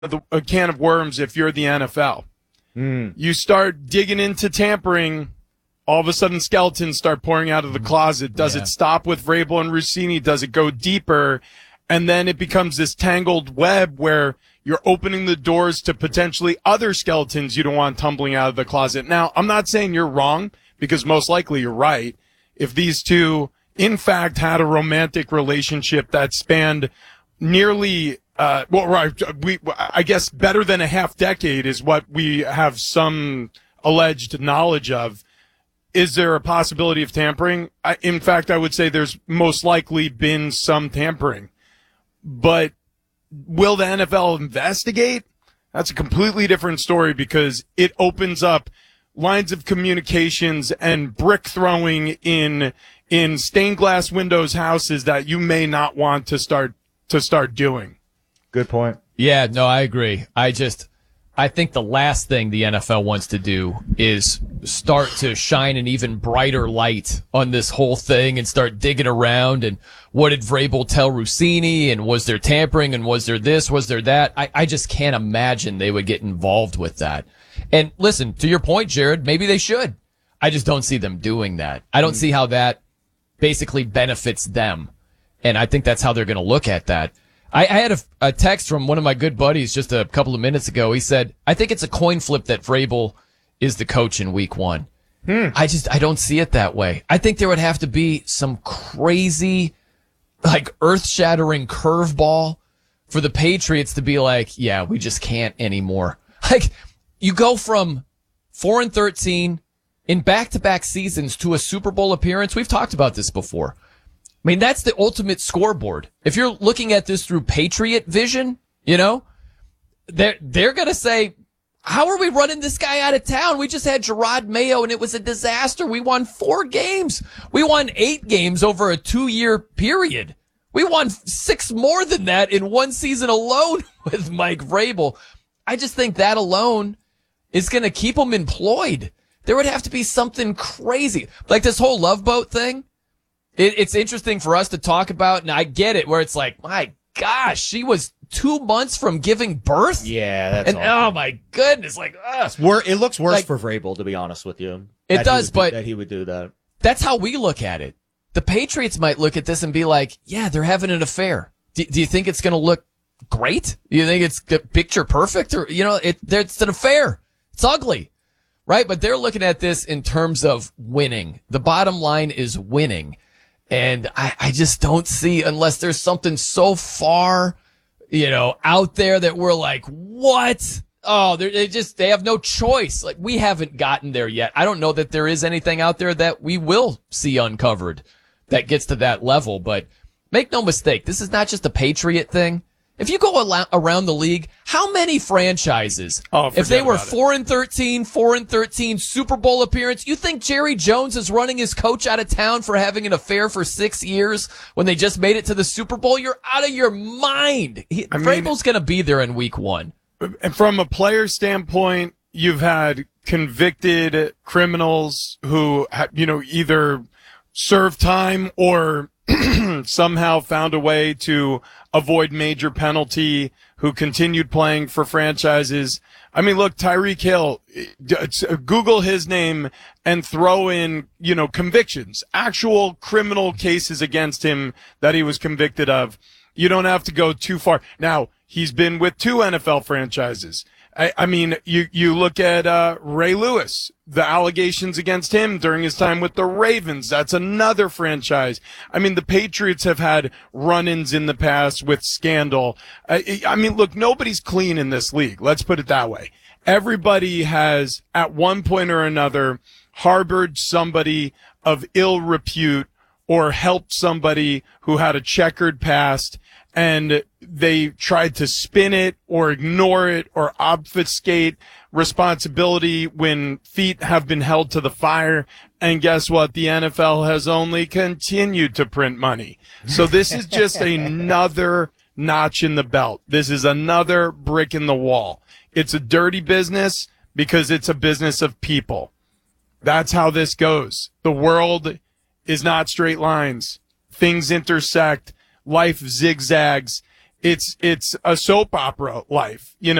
a can of worms if you're the NFL. You start digging into tampering, all of a sudden skeletons start pouring out of the closet. Does it stop with Vrabel and Rossini? Does it go deeper? And then it becomes this tangled web where you're opening the doors to potentially other skeletons you don't want tumbling out of the closet. Now, I'm not saying you're wrong, because most likely you're right. If these two, in fact, had a romantic relationship that spanned nearly I guess better than a half decade is what we have some alleged knowledge of. Is there a possibility of tampering? In fact, I would say there's most likely been some tampering. But will the NFL investigate? That's a completely different story, because it opens up lines of communications and brick throwing in stained glass windows houses that you may not want to start doing. Good point. Yeah, no, I agree. I think the last thing the NFL wants to do is start to shine an even brighter light on this whole thing and start digging around. And what did Vrabel tell Rossini? And was there tampering? And was there this? Was there that? I just can't imagine they would get involved with that. And listen, to your point, Jared, maybe they should. I just don't see them doing that. I don't see how that basically benefits them. And I think that's how they're going to look at that. I had a text from one of my good buddies just a couple of minutes ago. He said, I think it's a coin flip that Vrabel is the coach in week 1. I don't see it that way. I think there would have to be some crazy, like, earth-shattering curveball for the Patriots to be like, yeah, we just can't anymore. Like, you go from 4-13 in back-to-back seasons to a Super Bowl appearance. We've talked about this before. I mean, that's the ultimate scoreboard. If you're looking at this through Patriot vision, you know, they're going to say, how are we running this guy out of town? We just had Gerard Mayo and it was a disaster. We won 4 games. We won 8 games over a 2-year period. We won 6 more than that in one season alone with Mike Vrabel. I just think that alone is going to keep them employed. There would have to be something crazy. Like this whole Love Boat thing. It's interesting for us to talk about, and I get it, where it's like, my gosh, she was 2 months from giving birth? Yeah, that's awful. Oh my goodness, like, it looks worse for Vrabel, to be honest with you. It does, but that he would do that. That's how we look at it. The Patriots might look at this and be like, yeah, they're having an affair. Do you think it's going to look great? Do you think it's picture perfect? Or, you know, it's an affair. It's ugly, right? But they're looking at this in terms of winning. The bottom line is winning. And I just don't see, unless there's something so far, you know, out there that we're like, what? Oh, they have no choice. Like, we haven't gotten there yet. I don't know that there is anything out there that we will see uncovered that gets to that level. But make no mistake, this is not just a Patriot thing. If you go around the league, how many franchises, if they were 4-13 Super Bowl appearance, you think Jerry Jones is running his coach out of town for having an affair for 6 years when they just made it to the Super Bowl? You're out of your mind. Vrabel's going to be there in week 1. And from a player standpoint, you've had convicted criminals who, either served time or somehow found a way to avoid major penalty, who continued playing for franchises. I mean, look, Tyreek Hill, Google his name and throw in, convictions, actual criminal cases against him that he was convicted of. You don't have to go too far. Now, he's been with 2 NFL franchises. I mean, you look at Ray Lewis, the allegations against him during his time with the Ravens. That's another franchise. I mean, the Patriots have had run-ins in the past with scandal. I mean, look, nobody's clean in this league. Let's put it that way. Everybody has, at one point or another, harbored somebody of ill repute or helped somebody who had a checkered past, and they tried to spin it or ignore it or obfuscate responsibility when feet have been held to the fire. And guess what? The NFL has only continued to print money. So this is just another notch in the belt. This is another brick in the wall. It's a dirty business because it's a business of people. That's how this goes. The world is not straight lines. Things intersect. Life zigzags. it's a soap opera life,